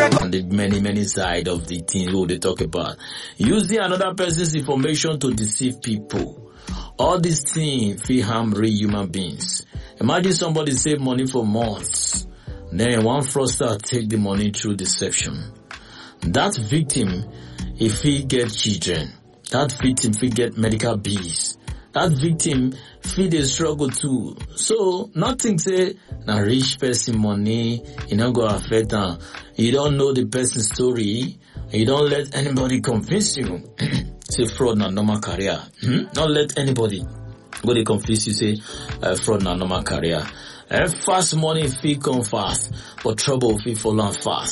and the many side of the things we they talk about. Using another person's information to deceive people. All these things feel harm real human beings. Imagine somebody save money for months. Then one fraudster take the money through deception. That victim, if he get children, that victim if he get medical bills, that victim feel they struggle too. So nothing say na rich person money, you not go affect them. You don't know the person's story. You don't let anybody convince you. Say fraud na normal career. Don't let anybody go they confuse you say fraud na normal career. Fast money feel come fast, but trouble feel follow fast.